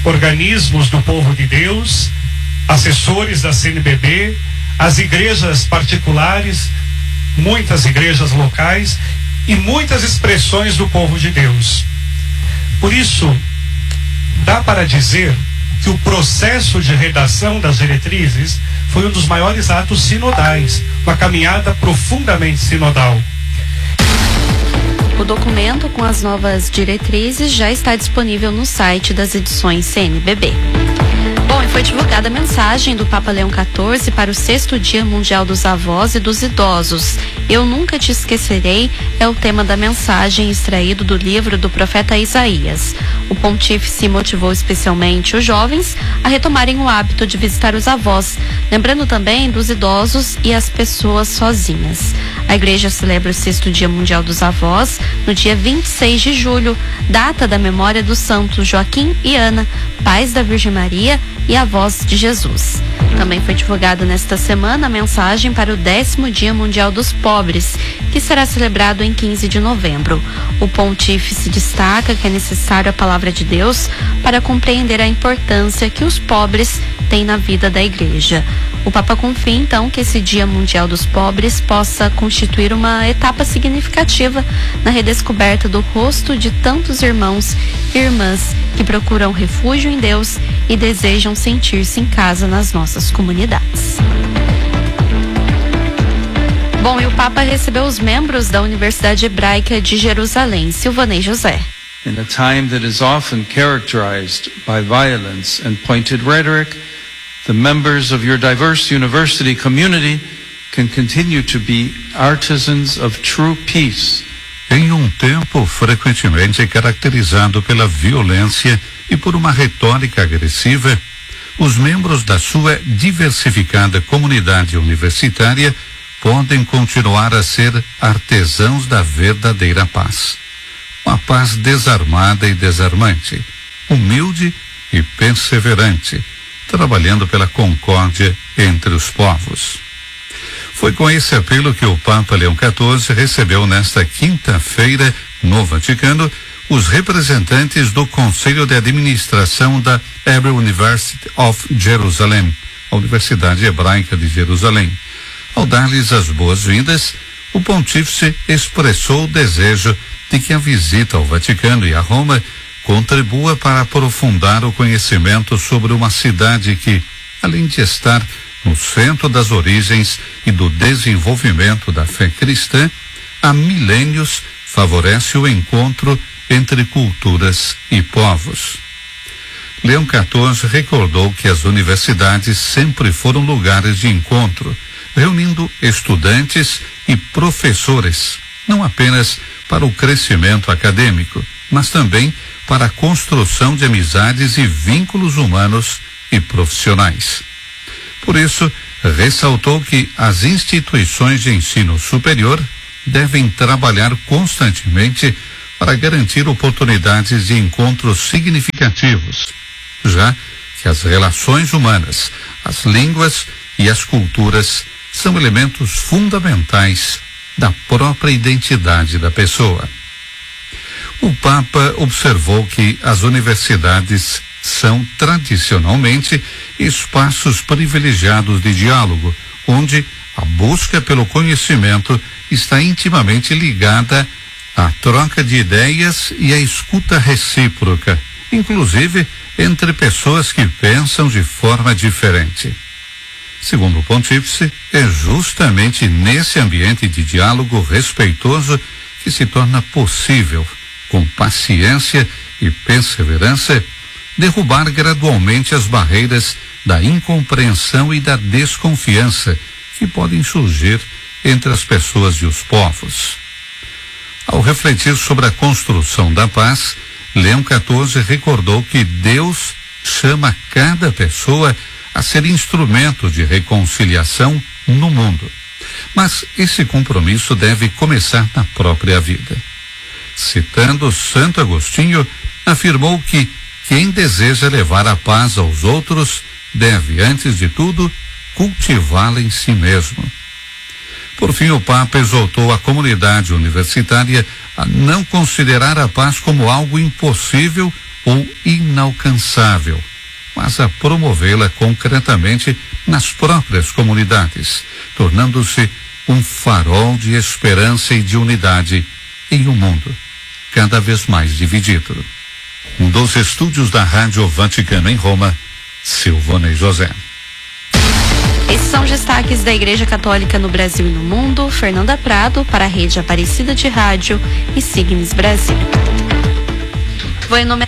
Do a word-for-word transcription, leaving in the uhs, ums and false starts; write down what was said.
organismos do povo de Deus, assessores da C N B B, as igrejas particulares, muitas igrejas locais e muitas expressões do povo de Deus. Por isso, dá para dizer que o processo de redação das diretrizes foi um dos maiores atos sinodais, uma caminhada profundamente sinodal. O documento com as novas diretrizes já está disponível no site das edições C N B B. Bom, e foi divulgada a mensagem do Papa Leão quatorze para o sexto Dia Mundial dos Avós e dos Idosos. Eu nunca te esquecerei é o tema da mensagem extraído do livro do profeta Isaías. O pontífice motivou especialmente os jovens a retomarem o hábito de visitar os avós, lembrando também dos idosos e as pessoas sozinhas. A igreja celebra o sexto Dia Mundial dos Avós no dia vinte e seis de julho, data da memória dos santos Joaquim e Ana, pais da Virgem Maria e avós de Jesus. Também foi divulgada nesta semana a mensagem para o décimo Dia Mundial dos Pobres, que será celebrado em quinze de novembro. O pontífice destaca que é necessário a palavra de Deus para compreender a importância que os pobres têm na vida da igreja. O Papa confia então que esse Dia Mundial dos Pobres possa constituir uma etapa significativa na redescoberta do rosto de tantos irmãos e irmãs que procuram refúgio em Deus e desejam sentir-se em casa nas nossas comunidades. Bom, e o Papa recebeu os membros da Universidade Hebraica de Jerusalém. Silvanei José. In a time that is often characterized by violence and pointed rhetoric, the members of your diverse university community can continue to be artisans of true peace. Em um tempo frequentemente caracterizado pela violência e por uma retórica agressiva, os membros da sua diversificada comunidade universitária podem continuar a ser artesãos da verdadeira paz. Uma paz desarmada e desarmante, humilde e perseverante, trabalhando pela concórdia entre os povos. Foi com esse apelo que o Papa Leão quatorze recebeu nesta quinta-feira, no Vaticano, os representantes do Conselho de Administração da Hebrew University of Jerusalem, a Universidade Hebraica de Jerusalém. Ao dar-lhes as boas-vindas, o pontífice expressou o desejo de que a visita ao Vaticano e a Roma contribua para aprofundar o conhecimento sobre uma cidade que, além de estar no centro das origens e do desenvolvimento da fé cristã, há milênios favorece o encontro entre culturas e povos. Leão quatorze recordou que as universidades sempre foram lugares de encontro, reunindo estudantes e professores, não apenas para o crescimento acadêmico, mas também para a construção de amizades e vínculos humanos e profissionais. Por isso, ressaltou que as instituições de ensino superior devem trabalhar constantemente para garantir oportunidades de encontros significativos, já que as relações humanas, as línguas e as culturas são elementos fundamentais da própria identidade da pessoa. O Papa observou que as universidades são tradicionalmente espaços privilegiados de diálogo, onde a busca pelo conhecimento está intimamente ligada à troca de ideias e à escuta recíproca, inclusive entre pessoas que pensam de forma diferente. Segundo o pontífice, é justamente nesse ambiente de diálogo respeitoso que se torna possível, com paciência e perseverança, derrubar gradualmente as barreiras da incompreensão e da desconfiança que podem surgir entre as pessoas e os povos. Ao refletir sobre a construção da paz, Leão quatorze recordou que Deus chama cada pessoa a ser instrumento de reconciliação no mundo. Mas esse compromisso deve começar na própria vida. Citando Santo Agostinho, afirmou que quem deseja levar a paz aos outros deve, antes de tudo, cultivá-la em si mesmo. Por fim, o Papa exortou a comunidade universitária a não considerar a paz como algo impossível ou inalcançável, mas a promovê-la concretamente nas próprias comunidades, tornando-se um farol de esperança e de unidade em um mundo cada vez mais dividido. Dos estúdios da Rádio Vaticano em Roma, Silvana e José. Esses são os destaques da Igreja Católica no Brasil e no mundo. Fernanda Prado para a Rede Aparecida de Rádio e Signes Brasil. Vou enumerar